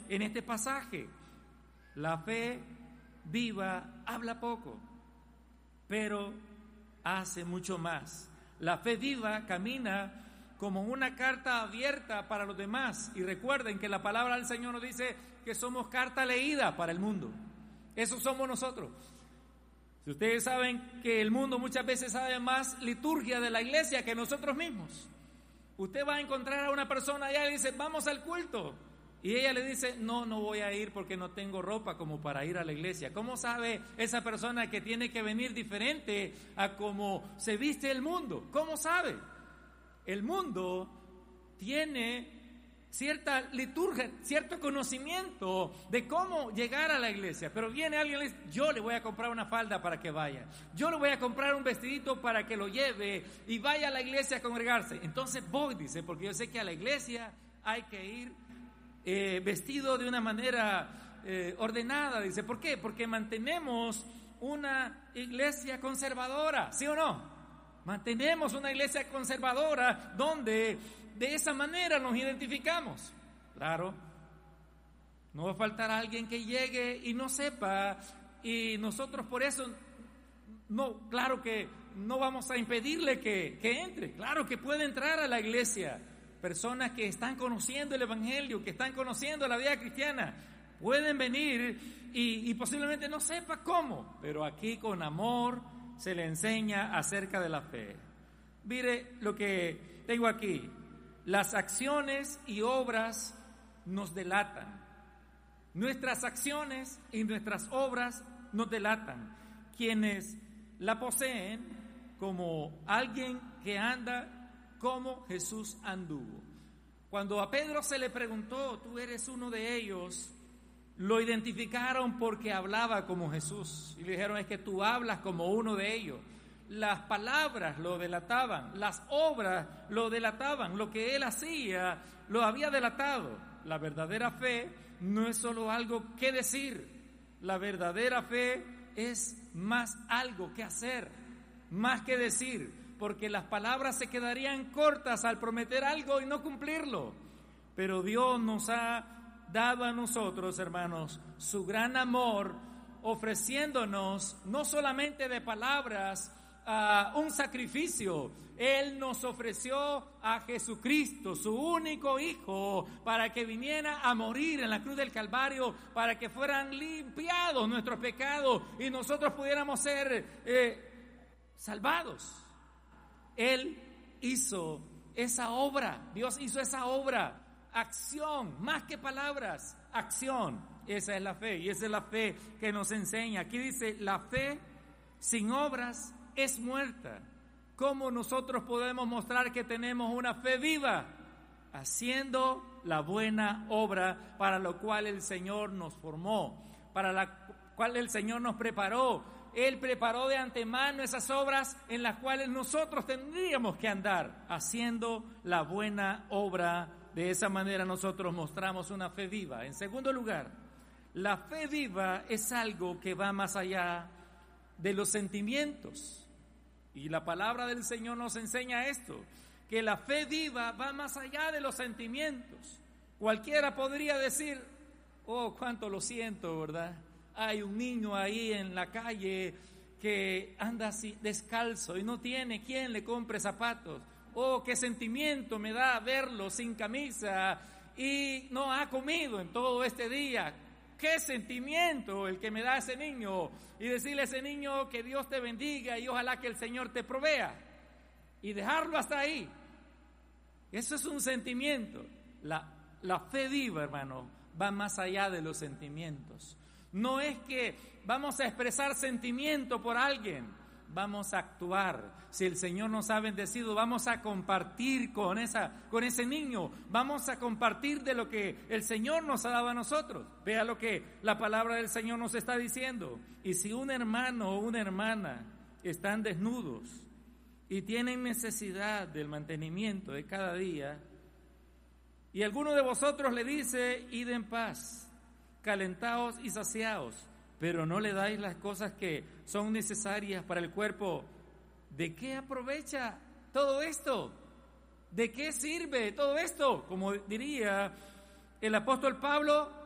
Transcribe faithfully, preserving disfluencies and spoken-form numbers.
en este pasaje. La fe viva habla poco, pero hace mucho más. La fe viva camina como una carta abierta para los demás. Y recuerden que la palabra del Señor nos dice que somos carta leída para el mundo. Eso somos nosotros. Si ustedes saben que el mundo muchas veces sabe más liturgia de la iglesia que nosotros mismos. Usted va a encontrar a una persona allá y le dice, vamos al culto. Y ella le dice, no, no voy a ir porque no tengo ropa como para ir a la iglesia. ¿Cómo sabe esa persona que tiene que venir diferente a cómo se viste el mundo? ¿Cómo sabe? El mundo tiene cierta liturgia, cierto conocimiento de cómo llegar a la iglesia. Pero viene alguien y le dice, yo le voy a comprar una falda para que vaya. Yo le voy a comprar un vestidito para que lo lleve y vaya a la iglesia a congregarse. Entonces voy, dice, porque yo sé que a la iglesia hay que ir eh, vestido de una manera eh, ordenada. Dice, ¿por qué? Porque mantenemos una iglesia conservadora, ¿sí o no? Mantenemos una iglesia conservadora donde de esa manera nos identificamos. Claro, no va a faltar alguien que llegue y no sepa, y nosotros por eso, no, claro que no vamos a impedirle que, que entre. Claro que puede entrar a la iglesia. Personas que están conociendo el evangelio, que están conociendo la vida cristiana, pueden venir y, y posiblemente no sepa cómo, pero aquí con amor se le enseña acerca de la fe. Mire lo que tengo aquí. Las acciones y obras nos delatan. Nuestras acciones y nuestras obras nos delatan. Quienes la poseen como alguien que anda como Jesús anduvo. Cuando a Pedro se le preguntó, tú eres uno de ellos, lo identificaron porque hablaba como Jesús. Y le dijeron, es que tú hablas como uno de ellos. Las palabras lo delataban, las obras lo delataban, lo que él hacía lo había delatado. La verdadera fe no es solo algo que decir. La verdadera fe es más algo que hacer, más que decir, porque las palabras se quedarían cortas al prometer algo y no cumplirlo. Pero Dios nos ha dado a nosotros, hermanos, su gran amor, ofreciéndonos no solamente de palabras uh, un sacrificio. Él nos ofreció a Jesucristo, su único Hijo, para que viniera a morir en la cruz del Calvario, para que fueran limpiados nuestros pecados y nosotros pudiéramos ser eh, salvados. Él hizo esa obra, Dios hizo esa obra. Acción, más que palabras, acción. Esa es la fe, y esa es la fe que nos enseña. Aquí dice, la fe sin obras es muerta. ¿Cómo nosotros podemos mostrar que tenemos una fe viva? Haciendo la buena obra para lo cual el Señor nos formó, para la cual el Señor nos preparó. Él preparó de antemano esas obras en las cuales nosotros tendríamos que andar, haciendo la buena obra. De esa manera nosotros mostramos una fe viva. En segundo lugar, la fe viva es algo que va más allá de los sentimientos. Y la palabra del Señor nos enseña esto, que la fe viva va más allá de los sentimientos. Cualquiera podría decir, oh, cuánto lo siento, ¿verdad? Hay un niño ahí en la calle que anda así descalzo y no tiene quien le compre zapatos. Oh, qué sentimiento me da verlo sin camisa y no ha comido en todo este día. Qué sentimiento el que me da ese niño. Y decirle a ese niño que Dios te bendiga y ojalá que el Señor te provea. Y dejarlo hasta ahí. Eso es un sentimiento. La, la fe viva, hermano, va más allá de los sentimientos. No es que vamos a expresar sentimiento por alguien. Vamos a actuar. Si el Señor nos ha bendecido, vamos a compartir con esa, con ese niño. Vamos a compartir de lo que el Señor nos ha dado a nosotros. Vea lo que la palabra del Señor nos está diciendo. Y si un hermano o una hermana están desnudos y tienen necesidad del mantenimiento de cada día, y alguno de vosotros le dice, id en paz, calentaos y saciaos, pero no le dais las cosas que son necesarias para el cuerpo, ¿de qué aprovecha todo esto? ¿De qué sirve todo esto? Como diría el apóstol Pablo,